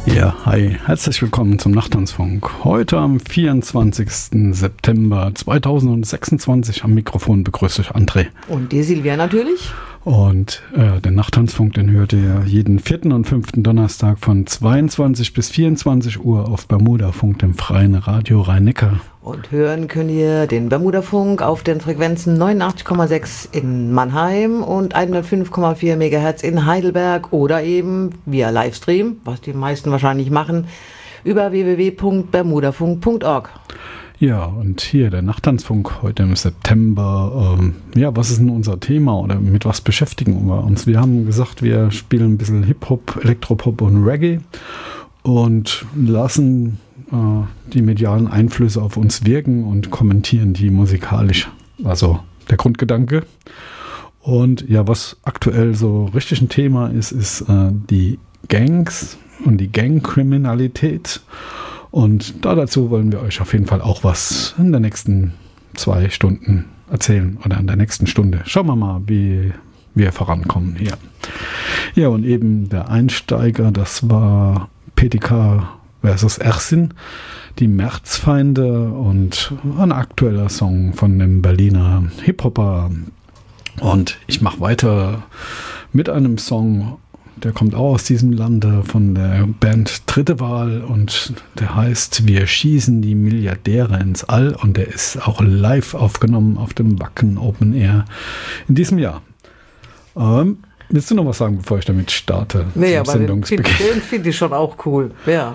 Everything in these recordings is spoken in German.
Ja, hi, herzlich willkommen zum Nachttanzfunk. Heute am 24. September 2026 am Mikrofon begrüßt euch André. Und die Silvia natürlich. Und den Nachttanzfunk, den hört ihr jeden 4. und 5. Donnerstag von 22 bis 24 Uhr auf Bermudafunk, dem freien Radio Rhein-Neckar. Und hören könnt ihr den Bermudafunk auf den Frequenzen 89,6 in Mannheim und 105,4 MHz in Heidelberg oder eben via Livestream, was die meisten wahrscheinlich machen, über www.bermudafunk.org. Ja, und hier der Nachttanzfunk heute im September. Was ist denn unser Thema oder mit was beschäftigen wir uns? Wir haben gesagt, wir spielen ein bisschen Hip-Hop, Elektropop und Reggae und lassen die medialen Einflüsse auf uns wirken und kommentieren die musikalisch. Also der Grundgedanke. Und ja, was aktuell so richtig ein Thema ist, ist die Gangs und die Gangkriminalität. Und dazu wollen wir euch auf jeden Fall auch was in der nächsten 2 Stunden erzählen oder in der nächsten Stunde. Schauen wir mal, wie wir vorankommen hier. Ja, und eben der Einsteiger, das war PTK versus Ersin, die Märzfeinde und ein aktueller Song von dem Berliner Hip-Hopper. Und ich mache weiter mit einem Song, der kommt auch aus diesem Lande, von der Band Dritte Wahl, und der heißt Wir schießen die Milliardäre ins All, und der ist auch live aufgenommen auf dem Wacken Open Air in diesem Jahr. Willst du noch was sagen, bevor ich damit starte? Nee, aber den finde ich schon auch cool. Ja.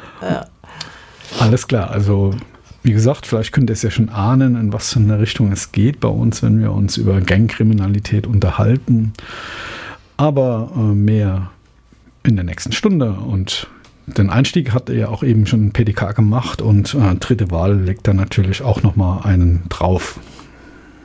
Alles klar, also wie gesagt, vielleicht könnt ihr es ja schon ahnen, in was für eine Richtung es geht bei uns, wenn wir uns über Gangkriminalität unterhalten. Aber mehr in der nächsten Stunde. Und den Einstieg hat er ja auch eben schon PDK gemacht, und Dritte Wahl legt da natürlich auch nochmal einen drauf.